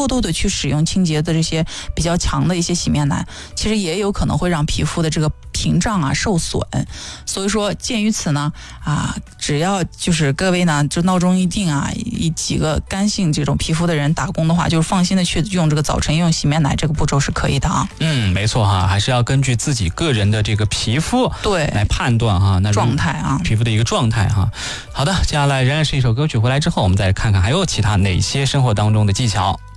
过度的去使用清洁的这些比较强的一些洗面奶，其实也有可能会让皮肤的这个屏障啊受损。所以说鉴于此呢只要就是各位呢就闹钟一定以几个干性这种皮肤的人打工的话，就是放心的去用这个早晨用洗面奶这个步骤是可以的啊。 没错哈，还是要根据自己个人的这个皮肤对来判断哈，那状态啊， 皮肤的一个状态哈。好的，接下来仍然是一首歌曲，回来之后我们再看看还有其他哪些生活当中的技巧。